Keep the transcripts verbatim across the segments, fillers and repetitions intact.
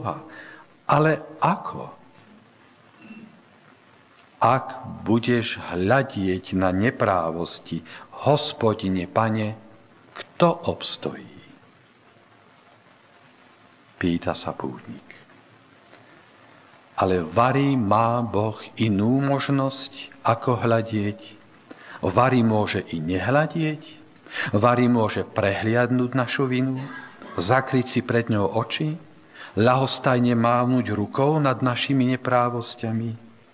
Boha. Ale ako? Ak budeš hľadieť na neprávosti, Hospodine, Pane, kto obstojí? Pýta sa pútnik. Ale varí má Boh inú možnosť, ako hľadieť? Varí môže i nehľadieť? Varí môže prehliadnúť našu vinu? Zakryť si pred ňou oči? Ľahostajne mávnuť rukou nad našimi neprávosťami?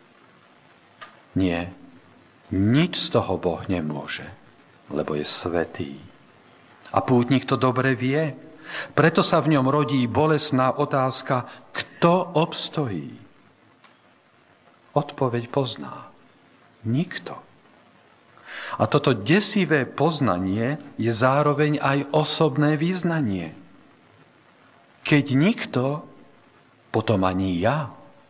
Nie, nič z toho Boh nemôže, lebo je svätý. A pútnik to dobre vie, preto sa v ňom rodí bolestná otázka, kto obstojí? Odpoveď pozná. Nikto. A toto desivé poznanie je zároveň aj osobné vyznanie. Keď nikto, potom ani ja.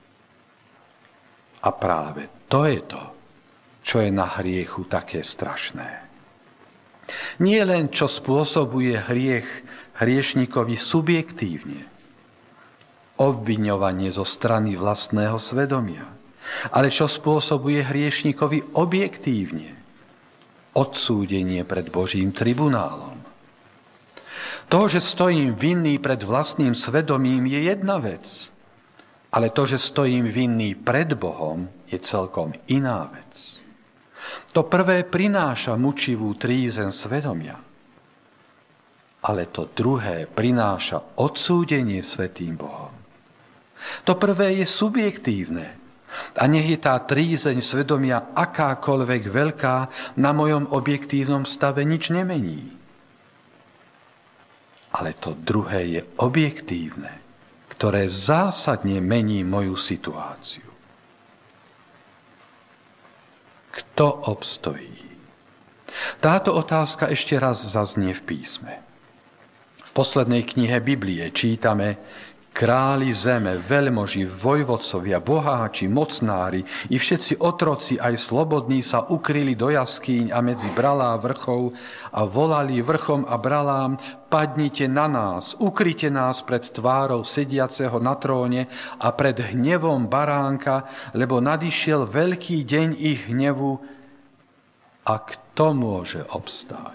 A práve to je to, čo je na hriechu také strašné. Nie len, čo spôsobuje hriech hriešnikovi subjektívne, obviňovanie zo strany vlastného svedomia, ale čo spôsobuje hriešnikovi objektívne, odsúdenie pred Božím tribunálom. To, že stojím vinný pred vlastným svedomím, je jedna vec, ale to, že stojím vinný pred Bohom, je celkom iná vec. To prvé prináša mučivú trízeň svedomia, ale to druhé prináša odsúdenie svätým Bohom. To prvé je subjektívne a nech je tá trízeň svedomia akákoľvek veľká, na mojom objektívnom stave nič nemení. Ale to druhé je objektívne, ktoré zásadne mení moju situáciu. Kto obstojí? Táto otázka ešte raz zaznie v písme. V poslednej knihe Biblie čítame: králi zeme, veľmoži, vojvodcovia, boháči, mocnári i všetci otroci aj slobodní sa ukryli do jaskýň a medzi bralá vrchov a volali vrchom a bralám: padnite na nás, ukryte nás pred tvárou sediaceho na tróne a pred hnevom baránka, lebo nadišiel veľký deň ich hnevu. A kto môže obstáť?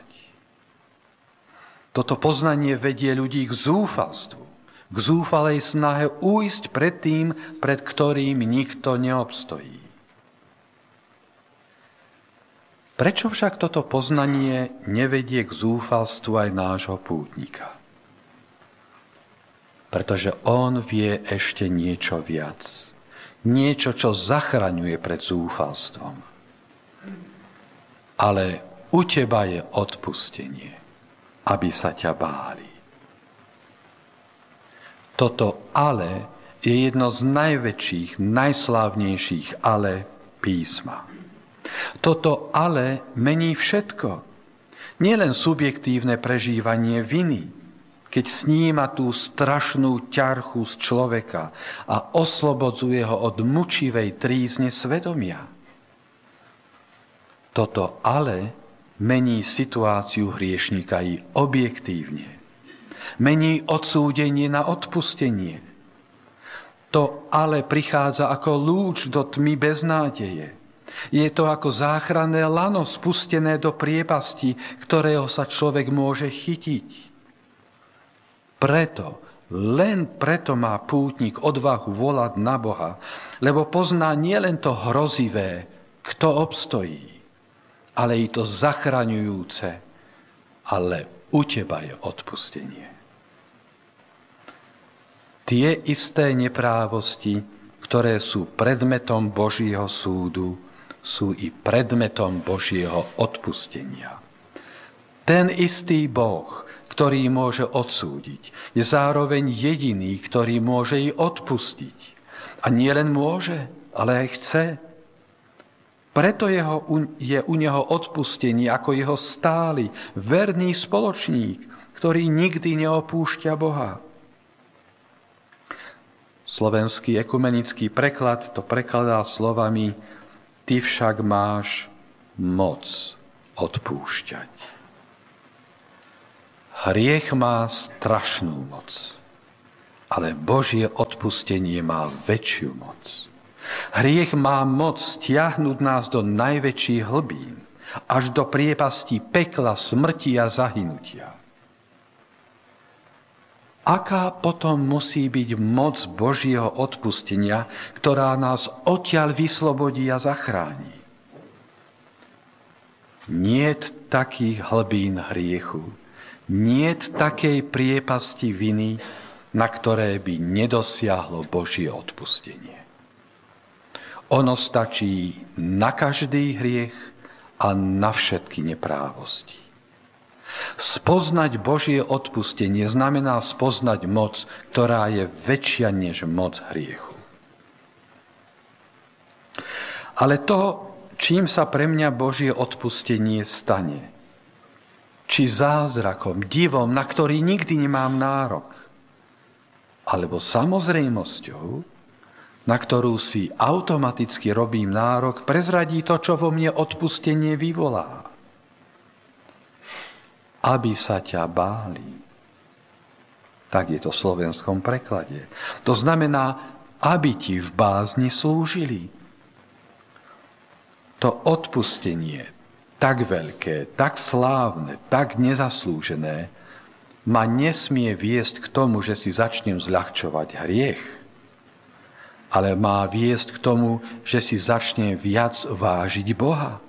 Toto poznanie vedie ľudí k zúfalstvu, k zúfalej snahe újsť pred tým, pred ktorým nikto neobstojí. Prečo však toto poznanie nevedie k zúfalstvu aj nášho pútnika? Pretože on vie ešte niečo viac. Niečo, čo zachraňuje pred zúfalstvom. Ale u teba je odpustenie, aby sa ťa báli. Toto ale je jedno z najväčších, najslávnejších ale písma. Toto ale mení všetko. Nielen subjektívne prežívanie viny, keď sníma tú strašnú ťarchu z človeka a oslobodzuje ho od mučivej trízne svedomia. Toto ale mení situáciu hriešnika i objektívne. Mení odsúdenie na odpustenie. To ale prichádza ako lúč do tmy beznádeje. Je to ako záchranné lano spustené do priepasti, ktorého sa človek môže chytiť. Preto, len preto má pútnik odvahu volať na Boha, lebo pozná nielen to hrozivé, kto obstojí, ale i to zachraňujúce, ale u teba je odpustenie. Tie isté neprávosti, ktoré sú predmetom Božieho súdu, sú i predmetom Božieho odpustenia. Ten istý Boh, ktorý môže odsúdiť, je zároveň jediný, ktorý môže i odpustiť. A nie len môže, ale aj chce. Preto jeho, je u neho odpustenie ako jeho stály, verný spoločník, ktorý nikdy neopúšťa Boha. Slovenský ekumenický preklad to prekladá slovami: ty však máš moc odpúšťať. Hriech má strašnú moc. Ale Božie odpustenie má väčšiu moc. Hriech má moc stiahnuť nás do najväčších hlbín, až do priepastí pekla, smrti a zahynutia. Aká potom musí byť moc Božieho odpustenia, ktorá nás odtiaľ vyslobodí a zachráni? Niet takých hlbín hriechu, niet takej priepasti viny, na ktoré by nedosiahlo Božie odpustenie. Ono stačí na každý hriech a na všetky neprávosti. Spoznať Božie odpustenie znamená spoznať moc, ktorá je väčšia než moc hriechu. Ale to, čím sa pre mňa Božie odpustenie stane, či zázrakom, divom, na ktorý nikdy nemám nárok, alebo samozrejmosťou, na ktorú si automaticky robím nárok, prezradí to, čo vo mne odpustenie vyvolá. Aby sa ťa báli. Tak je to v slovenskom preklade. To znamená, aby ti v bázni slúžili. To odpustenie, tak veľké, tak slávne, tak nezaslúžené, ma nesmie viesť k tomu, že si začnem zľahčovať hriech, ale má viesť k tomu, že si začne viac vážiť Boha.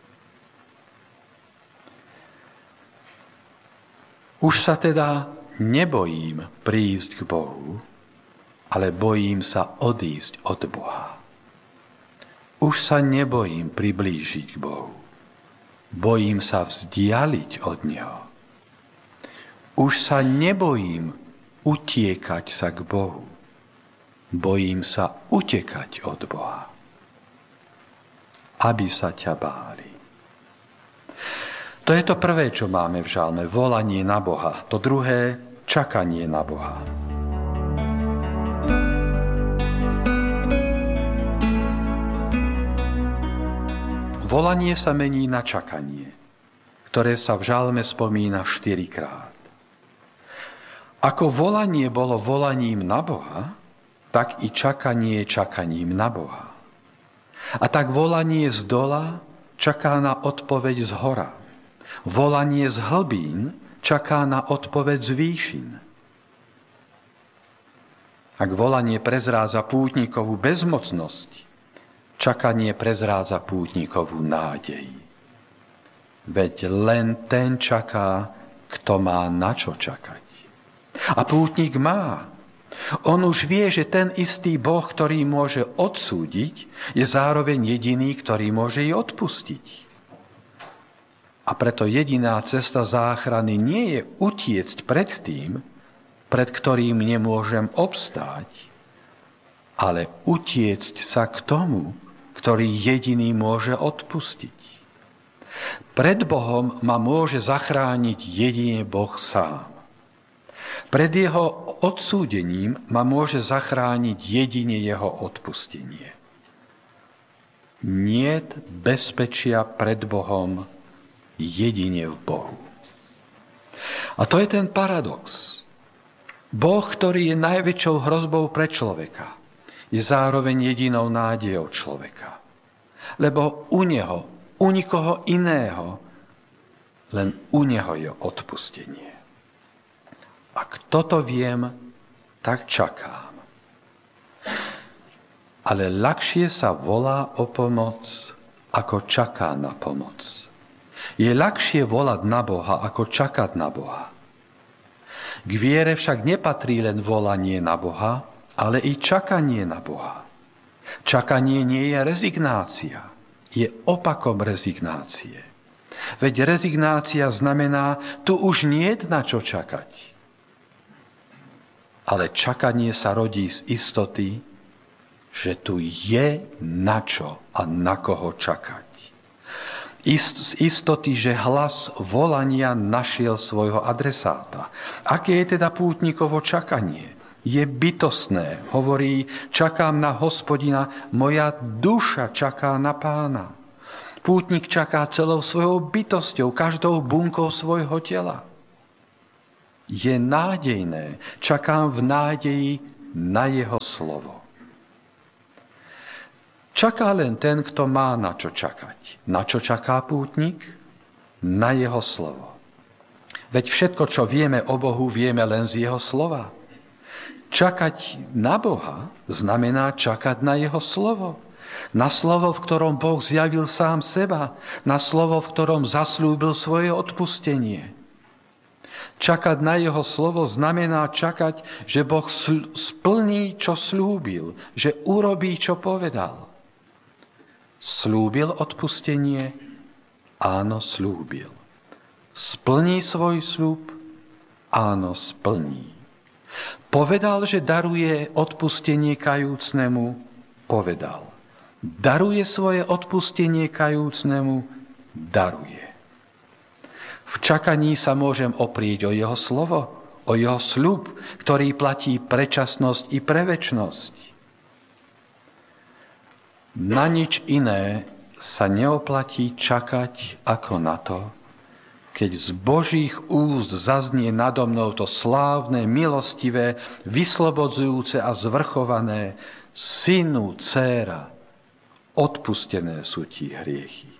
Už sa teda nebojím prísť k Bohu, ale bojím sa odísť od Boha. Už sa nebojím priblížiť k Bohu. Bojím sa vzdialiť od Neho. Už sa nebojím utiekať sa k Bohu. Bojím sa utekať od Boha, aby sa ťa báli. To je to prvé, čo máme v žalme, volanie na Boha. To druhé, čakanie na Boha. Volanie sa mení na čakanie, ktoré sa v žalme spomína štyrikrát. Ako volanie bolo volaním na Boha, tak i čakanie je čakaním na Boha. A tak volanie z dola čaká na odpoveď z hora. Volanie z hlbín čaká na odpoveď z výšin. Ak volanie prezrádza pútnikovú bezmocnosť, čakanie prezrádza pútnikovú nádej. Veď len ten čaká, kto má na čo čakať. A pútnik má. On už vie, že ten istý Boh, ktorý môže odsúdiť, je zároveň jediný, ktorý môže i odpustiť. A preto jediná cesta záchrany nie je utiecť pred tým, pred ktorým nemôžem obstáť, ale utiecť sa k tomu, ktorý jediný môže odpustiť. Pred Bohom ma môže zachrániť jedine Boh sám. Pred jeho odsúdením ma môže zachrániť jedine jeho odpustenie. Niet bezpečia pred Bohom jedine v Bohu. A to je ten paradox. Boh, ktorý je najväčšou hrozbou pre človeka, je zároveň jedinou nádejou človeka. Lebo u neho, u nikoho iného, len u neho je odpustenie. Ak toto viem, tak čakám. Ale ľahšie sa volá o pomoc, ako čaká na pomoc. Je ľahšie volať na Boha, ako čakať na Boha. K viere však nepatrí len volanie na Boha, ale i čakanie na Boha. Čakanie nie je rezignácia, je opakom rezignácie. Veď rezignácia znamená, tu už nie je na čo čakať. Ale čakanie sa rodí z istoty, že tu je na čo a na koho čakať. Ist, z istoty, že hlas volania našiel svojho adresáta. Aké je teda pútnikovo čakanie? Je bytostné. Hovorí, čakám na Hospodina, moja duša čaká na Pána. Pútnik čaká celou svojou bytosťou, každou bunkou svojho tela. je nádejné. Čakám v nádeji na jeho slovo. Čaká len ten, kto má na čo čakať. Na čo čaká pútnik? Na jeho slovo. Veď všetko, čo vieme o Bohu, vieme len z jeho slova. Čakať na Boha znamená čakať na jeho slovo. Na slovo, v ktorom Boh zjavil sám seba. Na slovo, v ktorom zasľúbil svoje odpustenie. Čakať na jeho slovo znamená čakať, že Boh splní, čo slúbil, že urobí, čo povedal. Slúbil odpustenie? Áno, slúbil. Splní svoj sľub? Áno, splní. Povedal, že daruje odpustenie kajúcnemu? Povedal. Daruje svoje odpustenie kajúcnemu? Daruje. V čakaní sa môžem oprieť o jeho slovo, o jeho sľub, ktorý platí pre časnosť i pre večnosť. Na nič iné sa neoplatí čakať ako na to, keď z Božích úst zaznie nado mnou to slávne, milostivé, vyslobodzujúce a zvrchované: synu, dcéra, odpustené sú ti hriechy.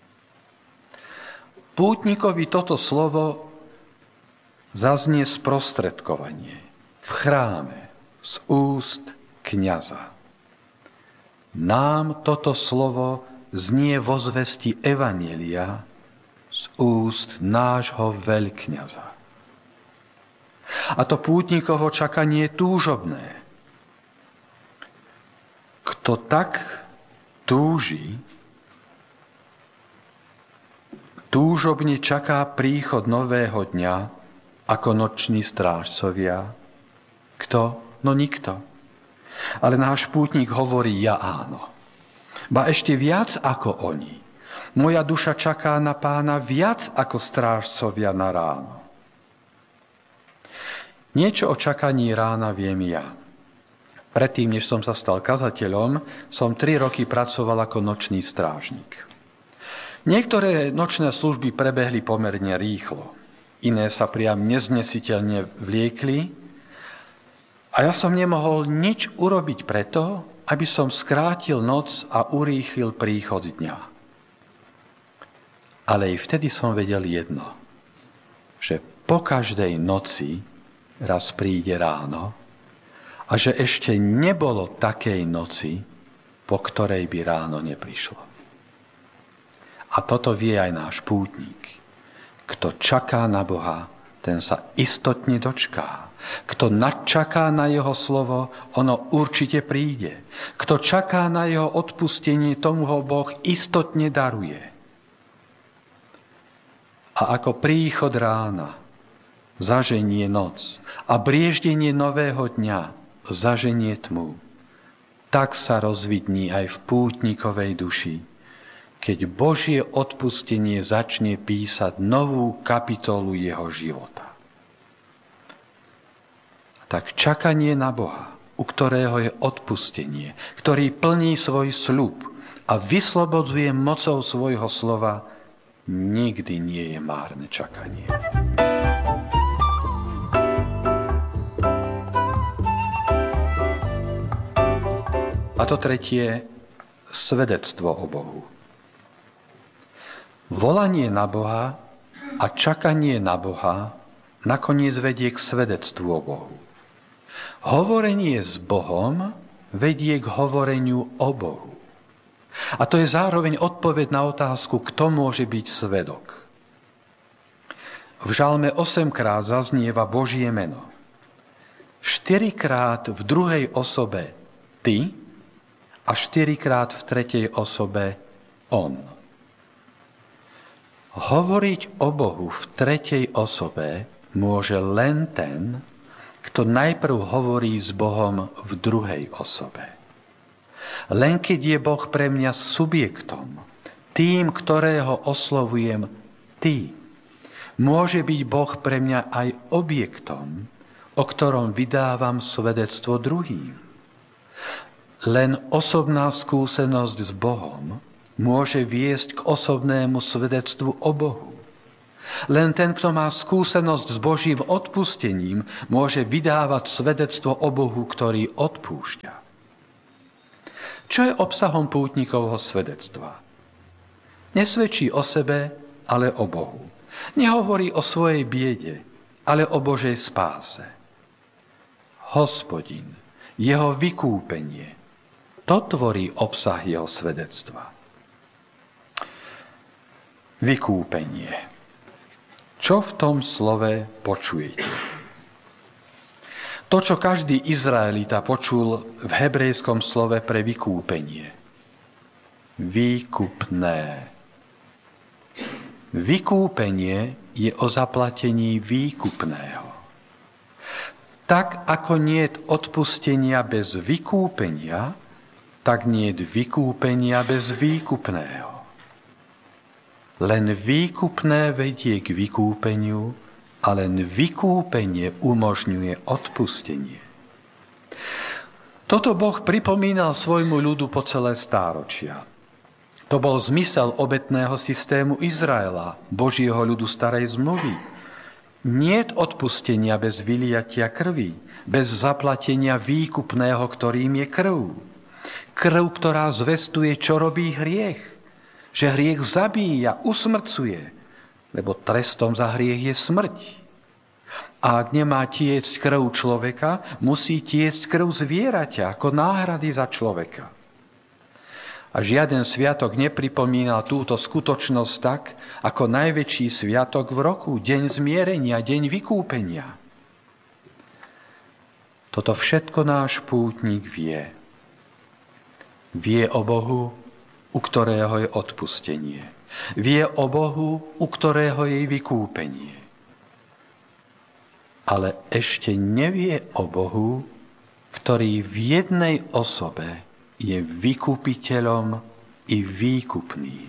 Pútnikovi toto slovo zaznie sprostredkovanie v chráme z úst kňaza. Nám toto slovo znie vo zvesti evanjelia z úst nášho veľkňaza. A to pútnikovo čakanie je túžobné. Kto tak túži, túžobne čaká príchod nového dňa ako noční strážcovia. Kto? No nikto. Ale náš pútnik hovorí: ja áno. Ba ešte viac ako oni. Moja duša čaká na Pána viac ako strážcovia na ráno. Niečo o čakaní rána viem ja. Predtým, než som sa stal kazateľom, som tri roky pracoval ako nočný strážnik. Niektoré nočné služby prebehli pomerne rýchlo. Iné sa priam neznesiteľne vliekli a ja som nemohol nič urobiť preto, aby som skrátil noc a urýchlil príchod dňa. Ale i vtedy som vedel jedno, že po každej noci raz príde ráno a že ešte nebolo takej noci, po ktorej by ráno neprišlo. A toto vie aj náš pútnik. Kto čaká na Boha, ten sa istotne dočká. Kto nadčaká na jeho slovo, ono určite príde. Kto čaká na jeho odpustenie, tomu ho Boh istotne daruje. A ako príchod rána zaženie noc a brieždenie nového dňa zaženie tmu, tak sa rozvidní aj v pútnikovej duši, keď Božie odpustenie začne písať novú kapitolu jeho života. Tak čakanie na Boha, u ktorého je odpustenie, ktorý plní svoj sľub a vyslobodzuje mocou svojho slova, nikdy nie je márne čakanie. A to tretie, svedectvo o Bohu. Volanie na Boha a čakanie na Boha nakoniec vedie k svedectvu o Bohu. Hovorenie s Bohom vedie k hovoreniu o Bohu. A to je zároveň odpoveď na otázku, kto môže byť svedok. V žalme osemkrát zaznieva Božie meno. Štyrikrát v druhej osobe ty a štyrikrát v tretej osobe on. Hovoriť o Bohu v tretej osobe môže len ten, kto najprv hovorí s Bohom v druhej osobe. Len keď je Boh pre mňa subjektom, tým, ktorého oslovujem ty, môže byť Boh pre mňa aj objektom, o ktorom vydávam svedectvo druhým. Len osobná skúsenosť s Bohom môže viesť k osobnému svedectvu o Bohu. Len ten, kto má skúsenosť s Božím odpustením, môže vydávať svedectvo o Bohu, ktorý odpúšťa. Čo je obsahom pútnikovho svedectva? Nesvedčí o sebe, ale o Bohu. Nehovorí o svojej biede, ale o Božej spáse. Hospodin, jeho vykúpenie, to tvorí obsah jeho svedectva. Vykúpenie. Čo v tom slove počujete? To, čo každý Izraelita počul v hebrejskom slove pre vykúpenie. Výkupné. Vykúpenie je o zaplatení výkupného. Tak, ako niet odpustenia bez vykúpenia, tak niet vykúpenia bez výkupného. Len výkupné vedie k vykúpeniu a len vykúpenie umožňuje odpustenie. Toto Boh pripomínal svojmu ľudu po celé stáročia. To bol zmysel obetného systému Izraela, Božieho ľudu starej zmluvy. Niet odpustenia bez vyliatia krvi, bez zaplatenia výkupného, ktorým je krv. Krv, ktorá zvestuje, čo robí hriech. Že hriech zabíja, usmrcuje, lebo trestom za hriech je smrť. A ak nemá tiecť krv človeka, musí tiecť krv zvieraťa ako náhrady za človeka. A žiaden sviatok nepripomínal túto skutočnosť tak, ako najväčší sviatok v roku, deň zmierenia, deň vykúpenia. Toto všetko náš pútnik vie. Vie o Bohu, u ktorého je odpustenie. Vie o Bohu, u ktorého je vykúpenie. Ale ešte nevie o Bohu, ktorý v jednej osobe je vykupiteľom i výkupným.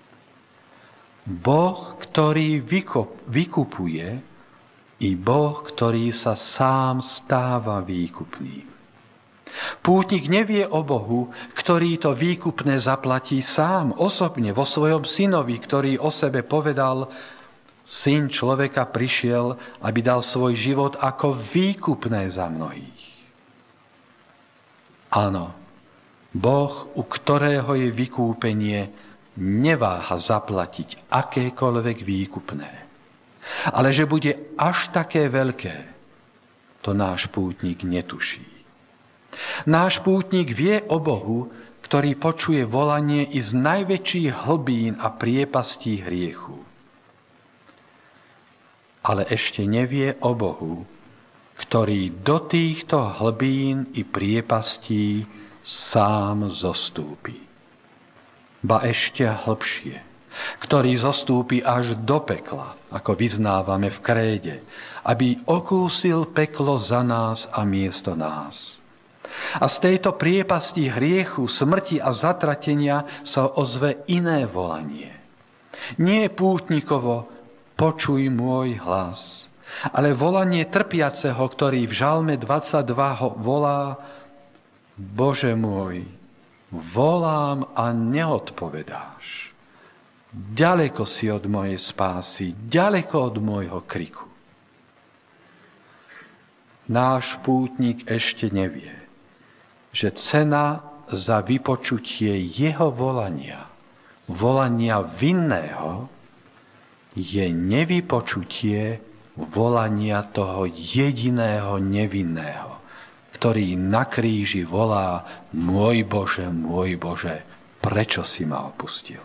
Boh, ktorý vykup, vykupuje, i Boh, ktorý sa sám stáva výkupným. Pútnik nevie o Bohu, ktorý to výkupné zaplatí sám, osobne, vo svojom synovi, ktorý o sebe povedal: Syn človeka prišiel, aby dal svoj život ako výkupné za mnohých. Áno, Boh, u ktorého je vykúpenie, neváha zaplatiť akékoľvek výkupné. Ale že bude až také veľké, to náš pútnik netuší. Náš pútnik vie o Bohu, ktorý počuje volanie i z najväčších hlbín a priepastí hriechu. Ale ešte nevie o Bohu, ktorý do týchto hlbín i priepastí sám zostúpi. Ba ešte hlbšie, ktorý zostúpi až do pekla, ako vyznávame v kréde, aby okúsil peklo za nás a miesto nás. A z tejto priepasti hriechu, smrti a zatratenia sa ozve iné volanie. Nie pútnikovo: počuj môj hlas, ale volanie trpiaceho, ktorý v Žalme dvadsaťdva ho volá: Bože môj, volám a neodpovedáš. Ďaleko si od mojej spásy, ďaleko od môjho kriku. Náš pútnik ešte nevie, že cena za vypočutie jeho volania, volania vinného, je nevypočutie volania toho jediného nevinného, ktorý na kríži volá: Môj Bože, môj Bože, prečo si ma opustil?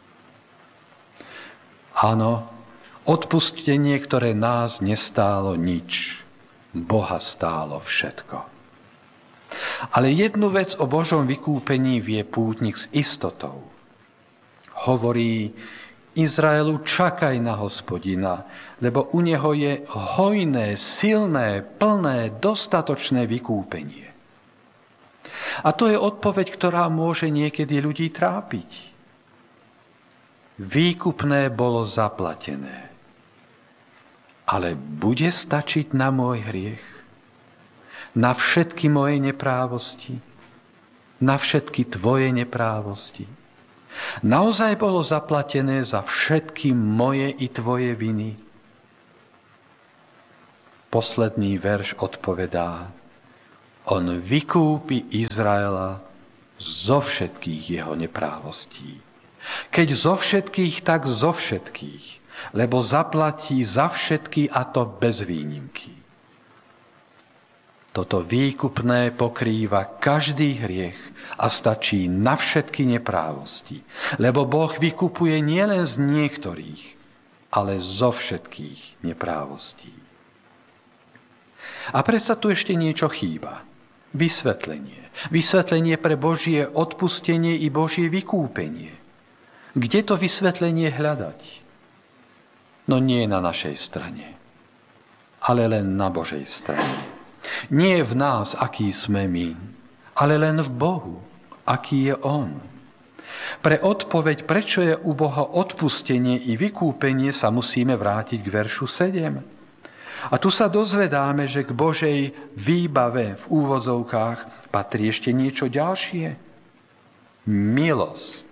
Áno, odpustenie, ktoré nás nestálo nič, Boha stálo všetko. Ale jednu vec o Božom vykúpení vie pútnik s istotou. Hovorí Izraelu: čakaj na Hospodina, lebo u neho je hojné, silné, plné, dostatočné vykúpenie. A to je odpoveď, ktorá môže niekedy ľudí trápiť. Výkupné bolo zaplatené. Ale bude stačiť na môj hriech? Na všetky moje neprávosti? Na všetky tvoje neprávosti? naozaj bolo zaplatené za všetky moje i tvoje viny? Posledný verš odpovedá: on vykúpi Izraela zo všetkých jeho neprávostí. Keď zo všetkých, tak zo všetkých, lebo zaplatí za všetky, a to bez výnimky. Toto výkupné pokrýva každý hriech a stačí na všetky neprávosti, lebo Boh vykupuje nielen z niektorých, ale zo všetkých neprávostí. A predsa tu ešte niečo chýba. Vysvetlenie. Vysvetlenie pre Božie odpustenie i Božie vykúpenie. Kde to vysvetlenie hľadať? No nie na našej strane, ale len na Božej strane. Nie v nás, aký sme my, ale len v Bohu, aký je On. Pre odpoveď, prečo je u Boha odpustenie i vykúpenie, sa musíme vrátiť k veršu sedem. A tu sa dozvedáme, že k Božej výbave v úvodzovkách patrí ešte niečo ďalšie. Milosť.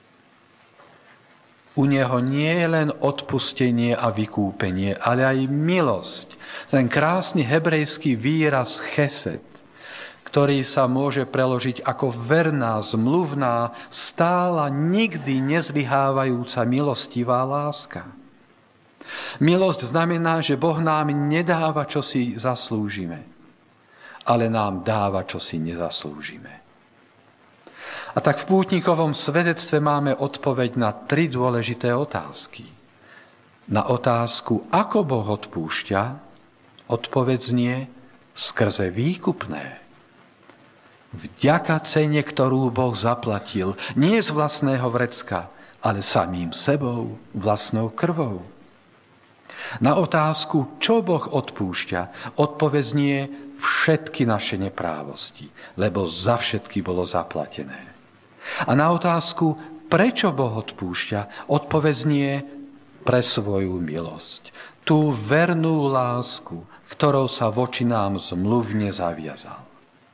U Neho nie je len odpustenie a vykúpenie, ale aj milosť. Ten krásny hebrejský výraz chesed, ktorý sa môže preložiť ako verná, zmluvná, stála, nikdy nezvyhávajúca milostivá láska. Milosť znamená, že Boh nám nedáva, čo si zaslúžime, ale nám dáva, čo si nezaslúžime. A tak v pútnikovom svedectve máme odpoveď na tri dôležité otázky. Na otázku, ako Boh odpúšťa, odpoveď znie skrze výkupné. Vďaka cene, ktorú Boh zaplatil, nie z vlastného vrecka, ale samým sebou, vlastnou krvou. Na otázku, čo Boh odpúšťa, odpoveď znie všetky naše neprávosti, lebo za všetky bolo zaplatené. A na otázku, prečo Boh odpúšťa, odpoveď znie pre svoju milosť. Tú vernú lásku, ktorou sa voči nám zmluvne zaviazal.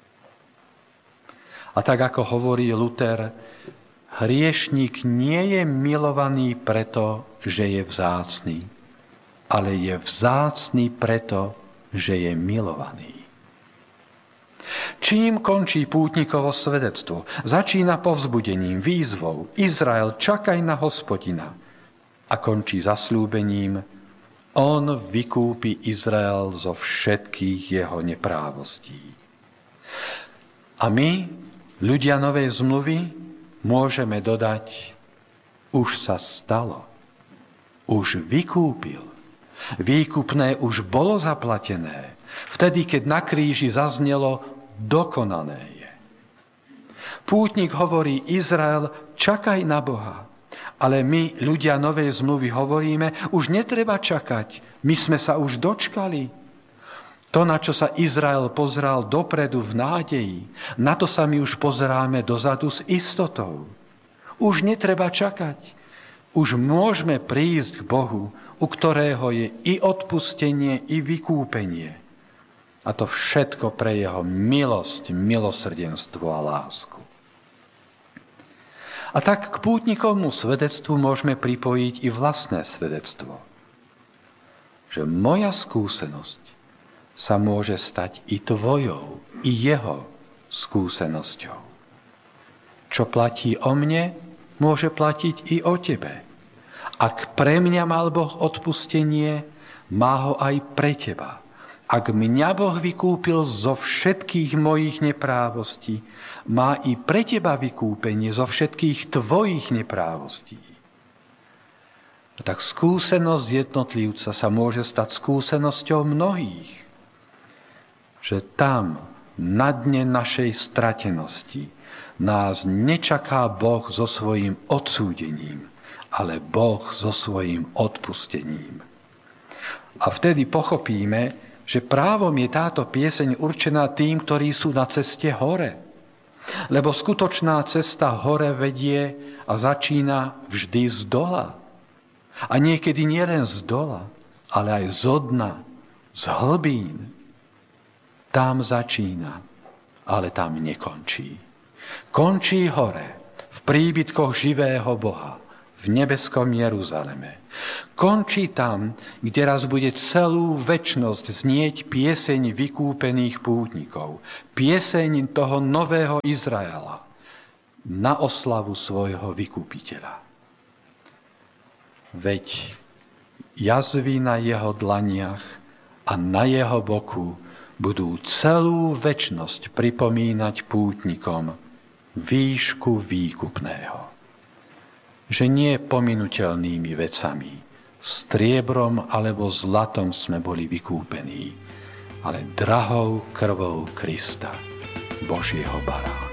A tak ako hovorí Luther, hriešnik nie je milovaný preto, že je vzácny, ale je vzácny preto, že je milovaný. Čím končí pútnikovo svedectvo? Začína povzbudením, výzvou: Izrael, čakaj na Hospodina. A končí zasľúbením: on vykúpi Izrael zo všetkých jeho neprávostí. A my, ľudia novej zmluvy, môžeme dodať: už sa stalo, už vykúpil. Výkupné už bolo zaplatené. Vtedy, keď na kríži zaznelo: dokonané je. Pútnik hovorí: Izrael, čakaj na Boha. Ale my, ľudia novej zmluvy, hovoríme: už netreba čakať, my sme sa už dočkali. To, na čo sa Izrael pozeral dopredu v nádeji, na to sa my už pozeráme dozadu s istotou. Už netreba čakať. Už môžeme prísť k Bohu, u ktorého je i odpustenie, i vykúpenie. A to všetko pre jeho milosť, milosrdenstvo a lásku. A tak k pútnikovmu svedectvu môžeme pripojiť i vlastné svedectvo. Že moja skúsenosť sa môže stať i tvojou, i jeho skúsenosťou. Čo platí o mne, môže platiť i o tebe. Ak pre mňa mal Boh odpustenie, má ho aj pre teba. Ak mňa Boh vykúpil zo všetkých mojich neprávostí, má i pre teba vykúpenie zo všetkých tvojich neprávostí. A tak skúsenosť jednotlivca sa môže stať skúsenosťou mnohých. Že tam, na dne našej stratenosti, nás nečaká Boh so svojím odsúdením, ale Boh so svojím odpustením. A vtedy pochopíme, že právom je táto pieseň určená tým, ktorí sú na ceste hore. Lebo skutočná cesta hore vedie a začína vždy z dola. A niekedy nielen z dola, ale aj zo dna, z hlbín. Tam začína, ale tam nekončí. Končí hore, v v príbytkoch živého Boha, v nebeskom Jeruzaleme. Končí tam, kde raz bude celú večnosť znieť pieseň vykúpených pútnikov, pieseň toho nového Izraela na oslavu svojho vykúpiteľa. Veď jazvy na jeho dlaniach a na jeho boku budú celú večnosť pripomínať pútnikom výšku výkupného. Že nie pominuteľnými vecami, striebrom alebo zlatom sme boli vykúpení, ale drahou krvou Krista, Božieho barána.